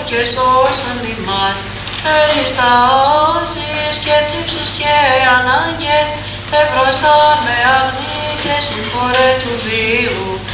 και σώσον ημάς, περιστάσεις και θλίψεις και ανάγκες, ευρώσαν με αγνή και συγχωρέ του βίου.